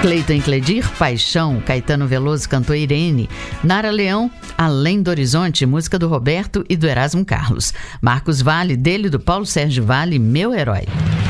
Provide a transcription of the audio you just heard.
Cleiton e Cledir, Paixão. Caetano Veloso cantou Irene. Nara Leão, Além do Horizonte, música do Roberto e do Erasmo Carlos. Marcos Valle, dele do Paulo Sérgio Valle, Meu Herói.